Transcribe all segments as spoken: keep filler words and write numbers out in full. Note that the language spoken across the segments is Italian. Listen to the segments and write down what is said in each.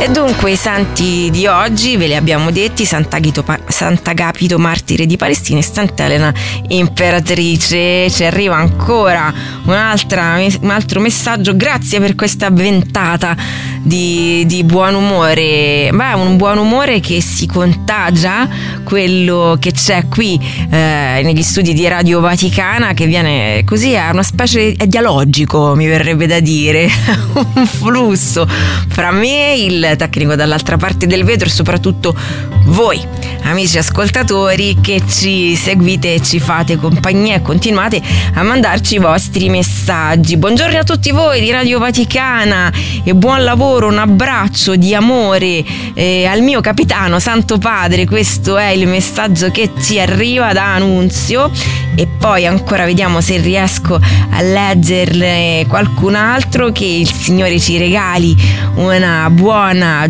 E dunque i santi di oggi ve li abbiamo detti: Sant'Agito, Sant'Agapito martire di Palestina e Sant'Elena imperatrice. Ci arriva ancora un'altra, un altro messaggio. Grazie per questa ventata di, di buon umore. Beh, un buon umore che si contagia, quello che c'è qui eh, negli studi di Radio Vaticana, che viene così, è una specie, è dialogico, mi verrebbe da dire, un flusso fra me, il tecnico dall'altra parte del vetro, e soprattutto voi, amici ascoltatori, che ci seguite e ci fate compagnia e continuate a mandarci i vostri messaggi. Buongiorno a tutti voi di Radio Vaticana e buon lavoro, un abbraccio di amore eh, al mio capitano Santo Padre. Questo è il messaggio che ci arriva da Annunzio, e poi ancora vediamo se riesco a leggerle qualcun altro. Che il Signore ci regali una buona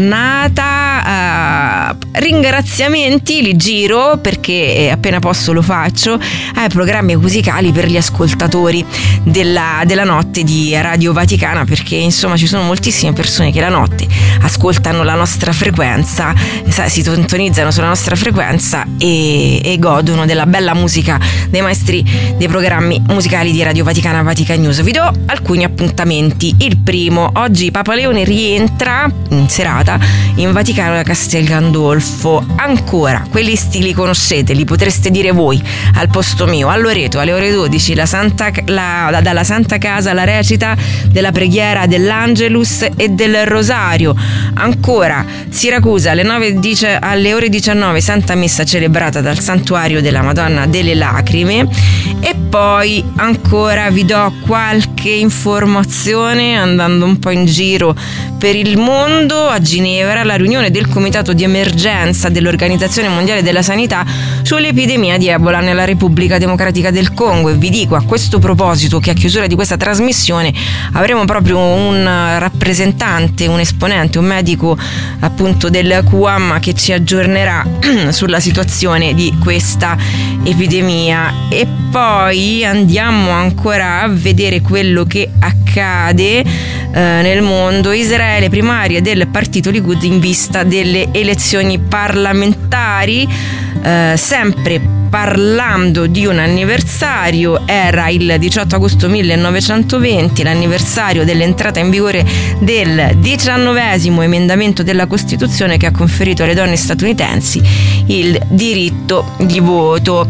giornata. Uh, ringraziamenti li giro, perché appena posso lo faccio, ai programmi musicali per gli ascoltatori della, della notte di Radio Vaticana, perché insomma ci sono moltissime persone che la notte ascoltano la nostra frequenza, si sintonizzano sulla nostra frequenza e, e godono della bella musica dei maestri dei programmi musicali di Radio Vaticana, Vatican News. Vi do alcuni appuntamenti. Il primo, oggi Papa Leone rientra in serata in Vaticano da Castel Gandolfo. Ancora, quelli stili conoscete, li potreste dire voi al posto mio. A Loreto alle ore dodici la Santa, la, dalla Santa Casa la recita della preghiera dell'Angelus e del Rosario. Ancora Siracusa alle, nove, dice, alle ore diciannove Santa Messa celebrata dal Santuario della Madonna delle Lacrime. E poi ancora vi do qualche informazione andando un po' in giro per il mondo. A Ginevra la riunione del Comitato di Emergenza dell'Organizzazione Mondiale della Sanità sull'epidemia di Ebola nella Repubblica Democratica del Congo. E vi dico a questo proposito che a chiusura di questa trasmissione avremo proprio un rappresentante, un esponente, un medico appunto del Q A M che ci aggiornerà sulla situazione di questa epidemia. E poi andiamo ancora a vedere quello che accade eh, nel mondo. Israele, primarie del partito Likud in vista delle elezioni parlamentari. Eh, sempre parlando di un anniversario, era il diciotto agosto millenovecentoventi, l'anniversario dell'entrata in vigore del diciannovesimo emendamento della Costituzione che ha conferito alle donne statunitensi il diritto di voto.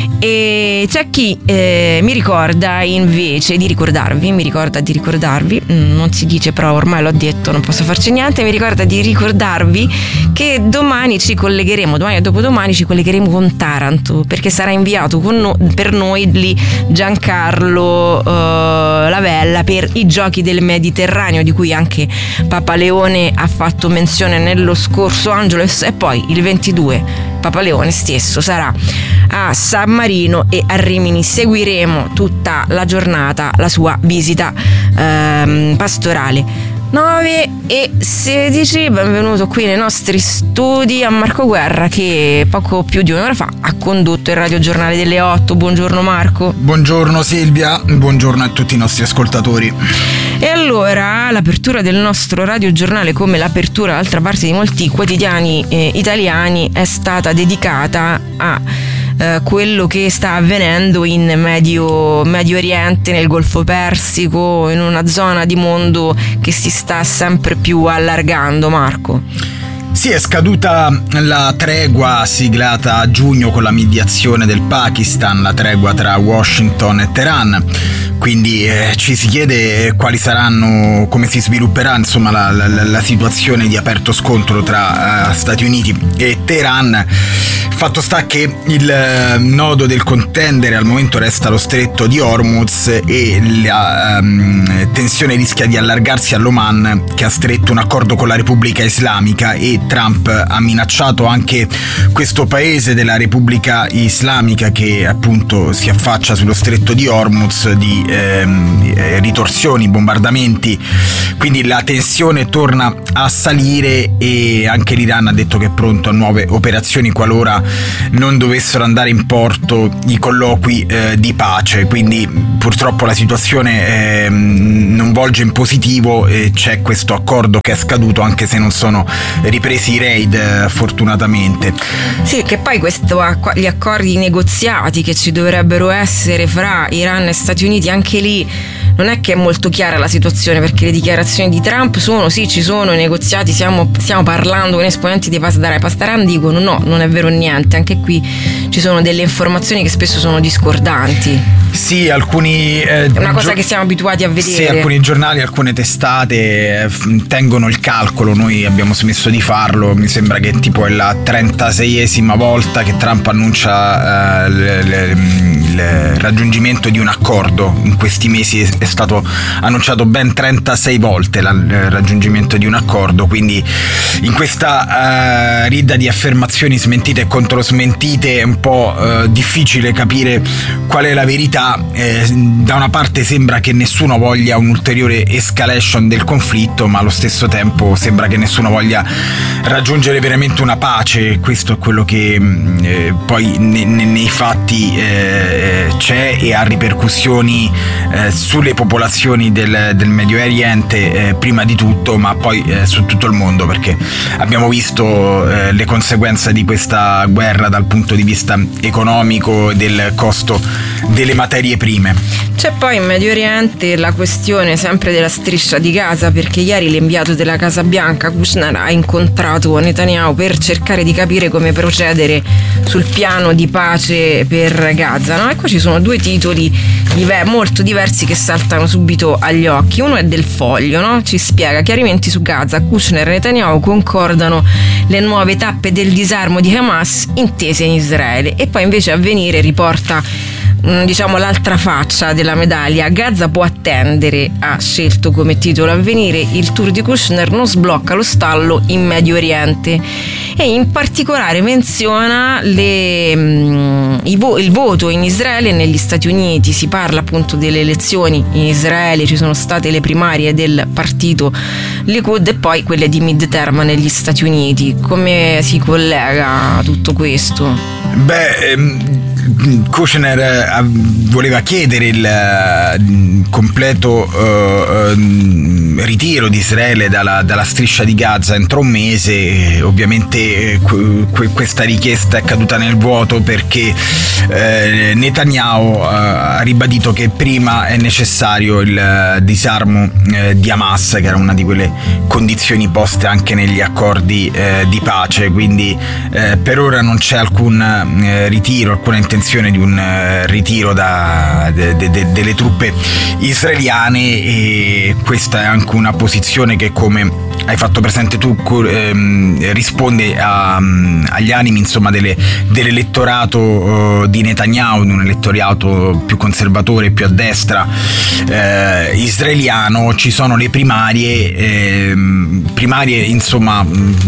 E c'è chi eh, mi ricorda invece di ricordarvi, mi ricorda di ricordarvi, non si dice però ormai l'ho detto, non posso farci niente, mi ricorda di ricordarvi che domani ci collegheremo, domani e dopodomani ci collegheremo con Taranto, perché sarà inviato con no, per noi lì Giancarlo uh, Lavella per i Giochi del Mediterraneo, di cui anche Papa Leone ha fatto menzione nello scorso Angelus. E poi il ventidue Papa Leone stesso sarà a San Marino e a Rimini. Seguiremo tutta la giornata la sua visita ehm, pastorale. nove e sedici, benvenuto qui nei nostri studi a Marco Guerra, che poco più di un'ora fa ha condotto il radiogiornale delle otto. Buongiorno Marco. Buongiorno Silvia, buongiorno a tutti i nostri ascoltatori. E allora l'apertura del nostro radiogiornale, come l'apertura d'altra parte di molti quotidiani eh, italiani, è stata dedicata a eh, quello che sta avvenendo in Medio, Medio Oriente, nel Golfo Persico, in una zona di mondo che si sta sempre più allargando. Marco. Sì, è scaduta la tregua siglata a giugno con la mediazione del Pakistan, la tregua tra Washington e Teheran. Quindi eh, ci si chiede quali saranno, come si svilupperà insomma la, la, la situazione di aperto scontro tra uh, Stati Uniti e Teheran. Fatto sta che il uh, nodo del contendere al momento resta lo stretto di Hormuz e la um, tensione rischia di allargarsi all'Oman, che ha stretto un accordo con la Repubblica Islamica, e Trump ha minacciato anche questo paese della Repubblica Islamica, che appunto si affaccia sullo stretto di Hormuz, di ehm, ritorsioni, bombardamenti, quindi la tensione torna a salire e anche l'Iran ha detto che è pronto a nuove operazioni qualora non dovessero andare in porto i colloqui eh, di pace. Quindi purtroppo la situazione eh, non volge in positivo e c'è questo accordo che è scaduto, anche se non sono ripresi i raid eh, fortunatamente. Sì, che poi questo, gli accordi negoziati che ci dovrebbero essere fra Iran e Stati Uniti, anche lì non è che è molto chiara la situazione, perché le dichiarazioni di Trump sono sì, ci sono i negoziati, siamo, stiamo parlando con esponenti dei Pasdaran. I Pasdaran dicono no, non è vero niente. Anche qui ci sono delle informazioni che spesso sono discordanti. Sì, alcuni eh, è una cosa gio- che siamo abituati a vedere. Sì, alcuni giornali, alcune testate eh, tengono il calcolo, noi abbiamo smesso di farlo. Mi sembra che tipo è la trentaseiesima volta che Trump annuncia eh, il raggiungimento di un accordo. In questi mesi è stato annunciato ben trentasei volte il raggiungimento di un accordo, quindi in questa uh, ridda di affermazioni smentite e controsmentite è un po' uh, difficile capire qual è la verità. Eh, da una parte sembra che nessuno voglia un'ulteriore escalation del conflitto, ma allo stesso tempo sembra che nessuno voglia raggiungere veramente una pace. Questo è quello che eh, poi ne, ne, nei fatti eh, c'è e ha ripercussioni eh, sulle popolazioni del, del Medio Oriente eh, prima di tutto, ma poi eh, su tutto il mondo, perché abbiamo visto eh, le conseguenze di questa guerra dal punto di vista economico e del costo delle materie prime. C'è poi in Medio Oriente la questione sempre della striscia di Gaza, perché ieri l'inviato della Casa Bianca Kushner ha incontrato Netanyahu per cercare di capire come procedere sul piano di pace per Gaza, no? Ecco, ci sono due titoli diver- molto diversi che saltano subito agli occhi. Uno è del Foglio, no? Ci spiega: chiarimenti su Gaza, Kushner e Netanyahu concordano le nuove tappe del disarmo di Hamas intese in Israele. E poi invece Avvenire riporta diciamo l'altra faccia della medaglia. Gaza può attendere, ha scelto come titolo Avvenire. Il tour di Kushner non sblocca lo stallo in Medio Oriente, e in particolare menziona le, mh, i vo- il voto in Israele e negli Stati Uniti. Si parla appunto delle elezioni in Israele, ci sono state le primarie del partito Likud e poi quelle di midterm negli Stati Uniti. Come si collega tutto questo? Beh, ehm... Kushner eh, voleva chiedere il uh, completo uh, uh, ritiro di Israele dalla, dalla striscia di Gaza entro un mese. E ovviamente que- que- questa richiesta è caduta nel vuoto, perché eh, Netanyahu uh, ha ribadito che prima è necessario il uh, disarmo uh, di Hamas, che era una di quelle condizioni poste anche negli accordi uh, di pace. Quindi uh, per ora non c'è alcun uh, ritiro, alcuna intenzione di un uh, ritiro da, de, de, de, delle truppe israeliane, e questa è anche una posizione che, come hai fatto presente tu, ehm, risponde a, um, agli animi insomma delle, dell'elettorato uh, di Netanyahu, un elettorato più conservatore, più a destra eh, israeliano. Ci sono le primarie ehm, primarie insomma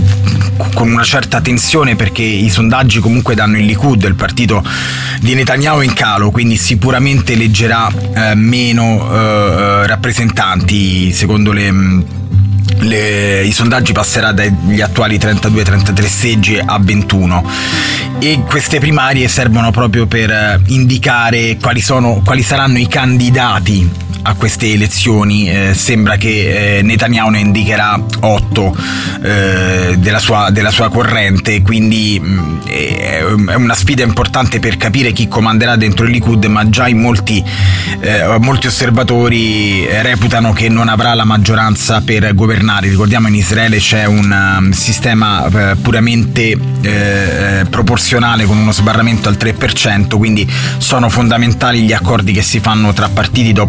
con una certa tensione, perché i sondaggi comunque danno il Likud, il partito di Netanyahu, in calo, quindi sicuramente eleggerà eh, meno eh, rappresentanti. Secondo le Le, i sondaggi passerà dagli attuali trentadue trentatré seggi a ventuno, e queste primarie servono proprio per indicare quali sono quali saranno i candidati a queste elezioni. Eh, sembra che eh, Netanyahu ne indicherà otto eh, della sua della sua corrente, quindi mh, è una sfida importante per capire chi comanderà dentro il Likud, ma già in molti eh, molti osservatori reputano che non avrà la maggioranza per governare. Ricordiamo, in Israele c'è un um, sistema eh, puramente eh, proporzionale con uno sbarramento al tre per cento, quindi sono fondamentali gli accordi che si fanno tra partiti dopo le elezioni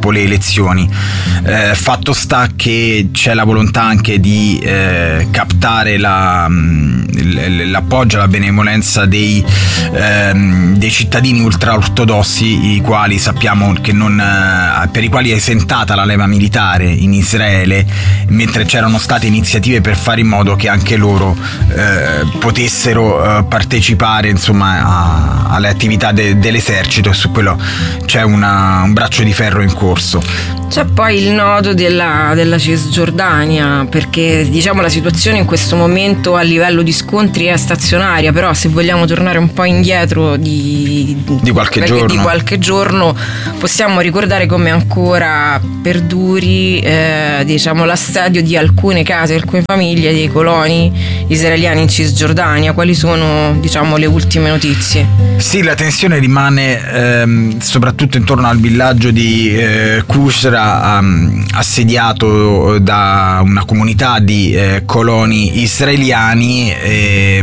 condizioni. Eh, fatto sta che c'è la volontà anche di eh, captare la, l'appoggio, la benevolenza dei, ehm, dei cittadini ultraortodossi, i quali sappiamo che non, eh, per i quali è esentata la leva militare in Israele, mentre c'erano state iniziative per fare in modo che anche loro eh, potessero eh, partecipare, insomma, a, alle attività de, dell'esercito, e su quello c'è una, un braccio di ferro in corso. C'è poi il nodo della, della Cisgiordania, perché diciamo la situazione in questo momento a livello di scontri è stazionaria, però se vogliamo tornare un po' indietro di, di, qualche, giorno. di qualche giorno possiamo ricordare come ancora perduri eh, diciamo l'assedio di alcune case, alcune famiglie dei coloni israeliani in Cisgiordania. Quali sono, diciamo, le ultime notizie? Sì, la tensione rimane ehm, soprattutto intorno al villaggio di eh, Qusra, Um, assediato da una comunità di eh, coloni israeliani. E,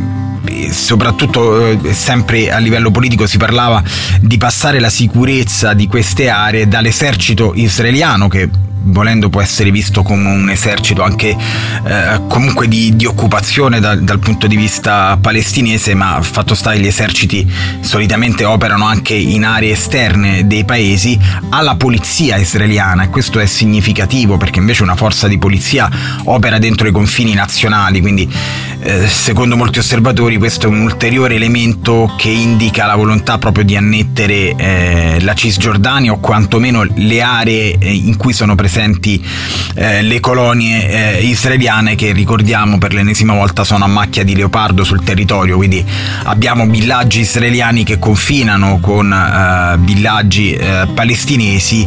soprattutto eh, sempre a livello politico si parlava di passare la sicurezza di queste aree dall'esercito israeliano, che volendo può essere visto come un esercito anche eh, comunque di, di occupazione da, dal punto di vista palestinese, ma fatto sta che gli eserciti solitamente operano anche in aree esterne dei paesi, alla polizia israeliana, e questo è significativo perché invece una forza di polizia opera dentro i confini nazionali, quindi eh, secondo molti osservatori questo è un ulteriore elemento che indica la volontà proprio di annettere eh, la Cisgiordania, o quantomeno le aree eh, in cui sono presenti presenti eh, le colonie eh, israeliane, che ricordiamo per l'ennesima volta sono a macchia di leopardo sul territorio. Quindi abbiamo villaggi israeliani che confinano con eh, villaggi eh, palestinesi,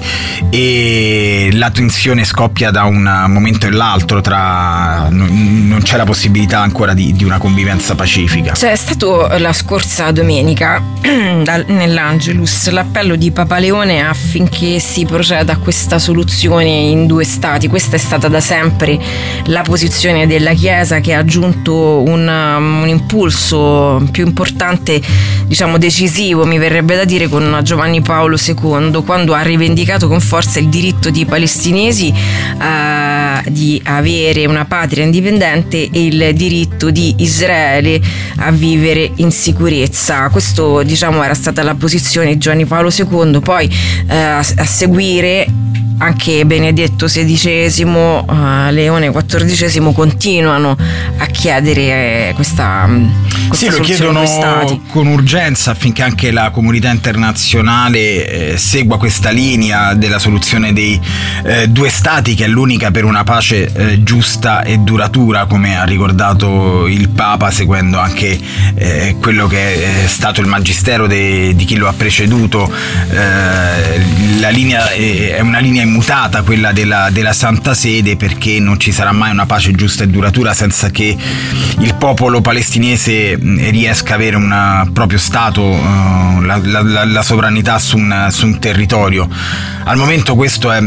e la tensione scoppia da un momento e l'altro, tra non c'è la possibilità ancora di, di una convivenza pacifica. C'è stato la scorsa domenica nell'Angelus l'appello di Papa Leone affinché si proceda a questa soluzione in due stati. Questa è stata da sempre la posizione della Chiesa, che ha aggiunto un, un impulso più importante, diciamo decisivo, mi verrebbe da dire, con Giovanni Paolo secondo, quando ha rivendicato con forza il diritto dei palestinesi eh, di avere una patria indipendente e il diritto di Israele a vivere in sicurezza. Questo, diciamo, era stata la posizione di Giovanni Paolo secondo. Poi eh, a, a seguire anche Benedetto sedicesimo, uh, Leone quattordicesimo continuano a chiedere questa, questa sì, lo chiedono stati. con urgenza, affinché anche la comunità internazionale eh, segua questa linea della soluzione dei eh, due stati, che è l'unica per una pace eh, giusta e duratura, come ha ricordato il Papa, seguendo anche eh, quello che è stato il magistero de, di chi lo ha preceduto. Eh, la linea è, è una linea immutata, quella della, della Santa Sede, perché non ci sarà mai una pace giusta e duratura senza che il popolo palestinese riesca a avere un proprio Stato, uh, la, la, la sovranità su un, su un territorio. Al momento questo è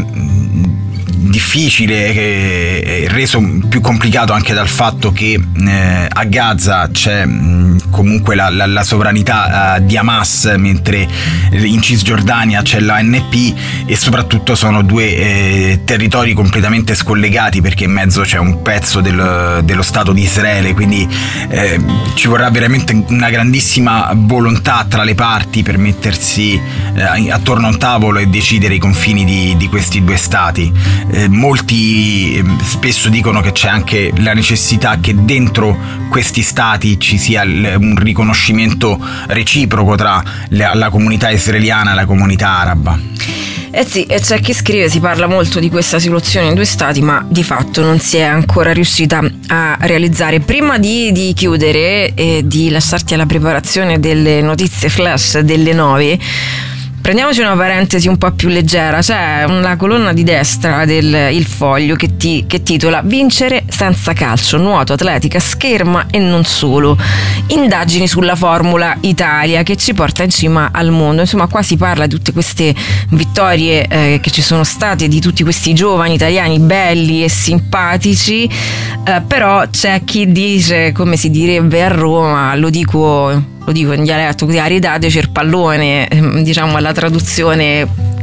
difficile, è reso più complicato anche dal fatto che eh, a Gaza c'è mh, comunque la, la, la sovranità uh, di Hamas, mentre in Cisgiordania c'è l'A N P, e soprattutto sono due eh, territori completamente scollegati, perché in mezzo c'è un pezzo del, dello Stato di Israele, quindi eh, ci vorrà veramente una grandissima volontà tra le parti per mettersi eh, attorno a un tavolo e decidere i confini di, di questi due stati. Eh, molti eh, spesso dicono che c'è anche la necessità che dentro questi stati ci sia l- un riconoscimento reciproco tra la, la comunità israeliana e la comunità araba. Eh sì, e c'è chi scrive, si parla molto di questa soluzione in due stati, ma di fatto non si è ancora riuscita a realizzare. Prima di, di chiudere e di lasciarti alla preparazione delle notizie flash delle nove, prendiamoci una parentesi un po' più leggera. C'è una colonna di destra del Il Foglio che, ti, che titola "Vincere senza calcio, nuoto, atletica, scherma e non solo. Indagini sulla Formula Italia che ci porta in cima al mondo". Insomma, qua si parla di tutte queste vittorie eh, che ci sono state, di tutti questi giovani italiani belli e simpatici, eh, però c'è chi dice, come si direbbe a Roma, lo dico... lo dico in dialetto così, aridate cer pallone, diciamo, alla traduzione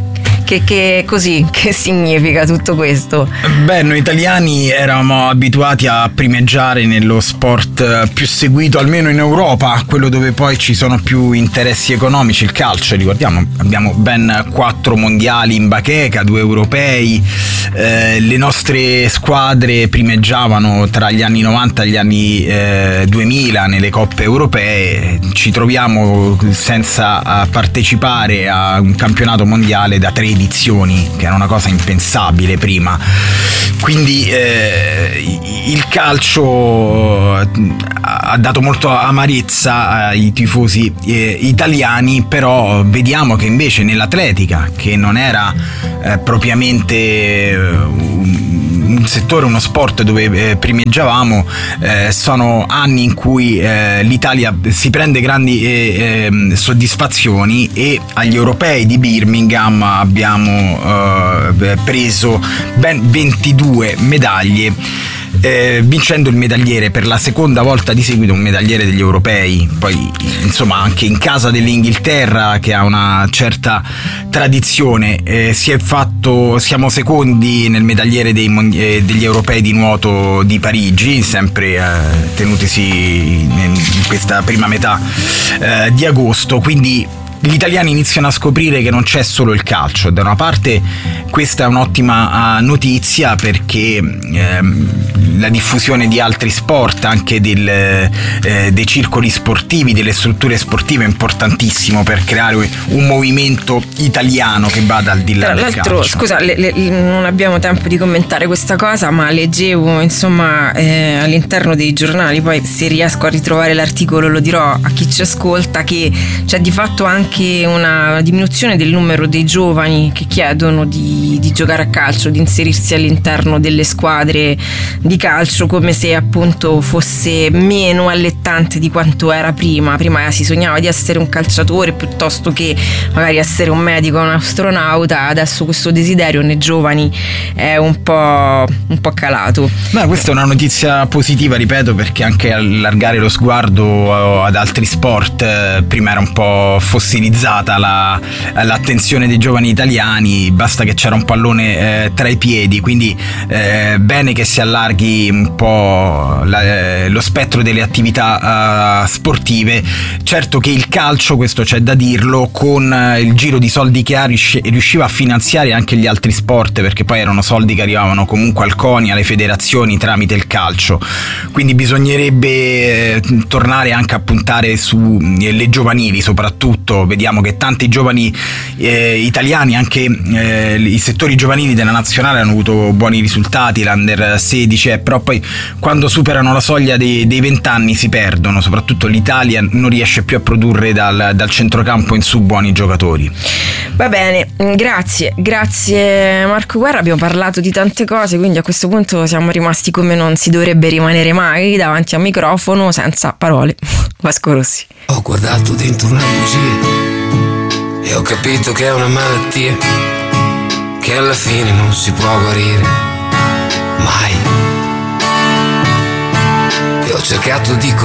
Che, che così, che significa tutto questo? Beh, noi italiani eravamo abituati a primeggiare nello sport più seguito, almeno in Europa, quello dove poi ci sono più interessi economici, il calcio. Ricordiamo, abbiamo ben quattro mondiali in bacheca, due europei, eh, le nostre squadre primeggiavano tra gli anni novanta e gli anni eh, duemila nelle coppe europee. Ci troviamo senza partecipare a un campionato mondiale da tre edizioni, che era una cosa impensabile prima. Quindi eh, il calcio ha dato molto amarezza ai tifosi eh, italiani, però vediamo che invece nell'atletica, che non era eh, propriamente eh, un settore, uno sport dove eh, primeggiavamo, eh, sono anni in cui eh, l'Italia si prende grandi eh, eh, soddisfazioni, e agli europei di Birmingham abbiamo eh, preso ben ventidue medaglie, Eh, vincendo il medagliere per la seconda volta di seguito, un medagliere degli europei. Poi insomma anche in casa dell'Inghilterra, che ha una certa tradizione, eh, si è fatto siamo secondi nel medagliere dei, eh, degli europei di nuoto di Parigi, sempre eh, tenutisi in questa prima metà eh, di agosto. Quindi gli italiani iniziano a scoprire che non c'è solo il calcio. Da una parte questa è un'ottima notizia, perché ehm, la diffusione di altri sport, anche del, eh, dei circoli sportivi, delle strutture sportive, è importantissimo per creare un movimento italiano che vada al di là del calcio. Tra l'altro, scusa, le, le, non abbiamo tempo di commentare questa cosa, ma leggevo insomma eh, all'interno dei giornali, poi se riesco a ritrovare l'articolo lo dirò a chi ci ascolta, che c'è di fatto anche una diminuzione del numero dei giovani che chiedono di, di giocare a calcio, di inserirsi all'interno delle squadre di calcio, come se appunto fosse meno allettante di quanto era prima. Prima si sognava di essere un calciatore piuttosto che magari essere un medico o un astronauta, adesso questo desiderio nei giovani è un po', un po' calato. Ma questa è una notizia positiva, ripeto, perché anche allargare lo sguardo ad altri sport, prima era un po' fossilizzata la, l'attenzione dei giovani italiani, basta che c'era un pallone eh, tra i piedi, quindi eh, bene che si allarghi un po' la, eh, lo spettro delle attività uh, sportive. Certo che il calcio, questo c'è da dirlo, con uh, il giro di soldi che ha riusci- riusciva a finanziare anche gli altri sport, perché poi erano soldi che arrivavano comunque al CONI, alle federazioni tramite il calcio. Quindi bisognerebbe eh, tornare anche a puntare sulle eh, giovanili soprattutto. Vediamo che tanti giovani eh, italiani, anche eh, i settori giovanili della nazionale, hanno avuto buoni risultati, l'Under sedici, eh, però poi quando superano la soglia dei, dei venti anni si perdono. Soprattutto l'Italia non riesce più a produrre dal, dal centrocampo in su buoni giocatori. Va bene, grazie, grazie Marco Guerra, abbiamo parlato di tante cose, quindi a questo punto siamo rimasti come non si dovrebbe rimanere mai, davanti a un microfono, senza parole. Vasco Rossi. Ho guardato dentro una bugia e ho capito che è una malattia che alla fine non si può guarire mai. E ho cercato di